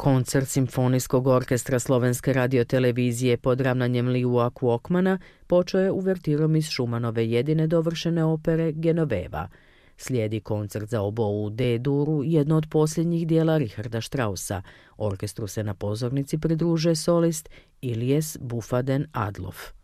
Koncert Simfonijskog orkestra Slovenske radiotelevizije pod ravnanjem Liua Kvokmana počeo je uvertirom iz Šumanove jedine dovršene opere Genoveva. Slijedi koncert za obou u D-duru, jedno od posljednjih dijela Richarda Straussa. Orkestru se na pozornici pridružuje solist Ilyes Bufaden Adloff.